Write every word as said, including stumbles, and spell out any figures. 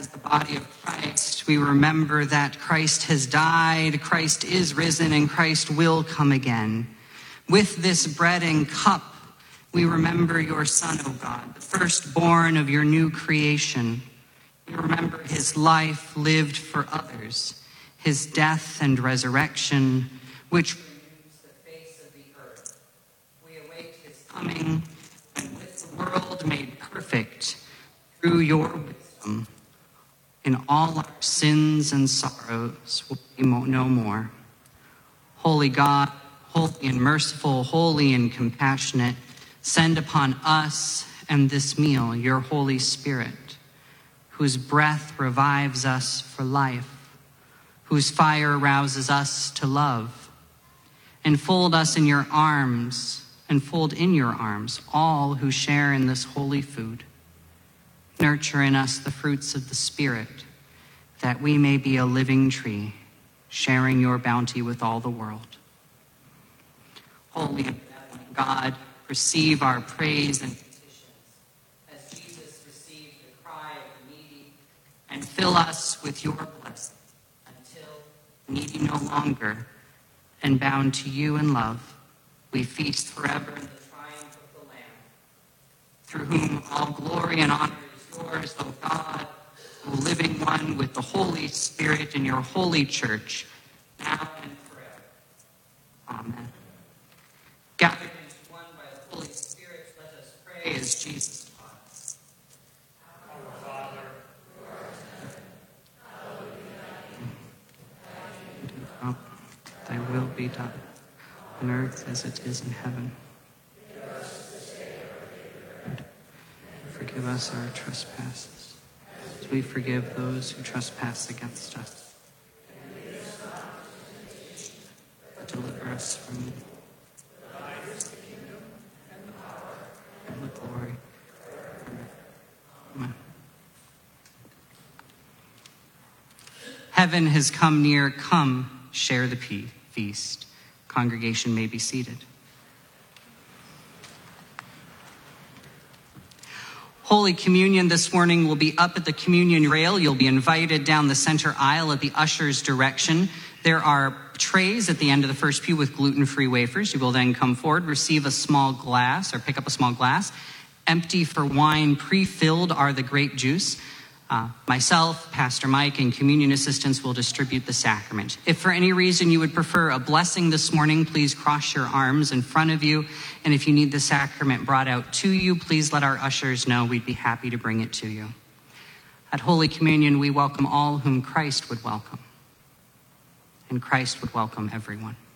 As the body of Christ, we remember that Christ has died, Christ is risen, and Christ will come again. With this bread and cup, we remember your Son, O God, the firstborn of your new creation. We remember his life lived for others, his death and resurrection, which renews the face of the earth. We await his coming, and with the world made perfect through your wisdom, in all our sins and sorrows will be no more. Holy God, holy and merciful, holy and compassionate, send upon us and this meal your Holy Spirit, whose breath revives us for life, whose fire rouses us to love. Enfold us in your arms, enfold in your arms all who share in this holy food. Nurture in us the fruits of the Spirit, that we may be a living tree, sharing your bounty with all the world. Holy and benevolent God, receive our praise and petitions, as Jesus received the cry of the needy, and fill us with your blessing, until, needy no longer, and bound to you in love, we feast forever in the triumph of the Lamb, through whom all glory and honor is yours, O God, O living one, with the Holy Spirit in your holy church, now and forever. Amen. Gathered into one by the Holy Spirit, let us pray as Jesus taught us. Our Father, who art in heaven, hallowed be thy name. Thy will be done, on earth as it is in heaven. Give us this day our daily bread. Forgive us our trespasses, as we forgive those who trespass against us. And lead us not into temptation, But deliver us from evil. for thine is the kingdom, and the power, And the glory. Amen. Heaven has come near. Come, share the pe- feast. Congregation may be seated. Holy Communion this morning will be up at the communion rail. You'll be invited down the center aisle at the usher's direction. There are trays at the end of the first pew with gluten-free wafers. You will then come forward, receive a small glass, or pick up a small glass. Empty for wine, pre-filled are the grape juice. Uh, myself, Pastor Mike, and communion assistants will distribute the sacrament. If for any reason you would prefer a blessing this morning, please cross your arms in front of you. And if you need the sacrament brought out to you, please let our ushers know. We'd be happy to bring it to you. At Holy Communion, we welcome all whom Christ would welcome. And Christ would welcome everyone.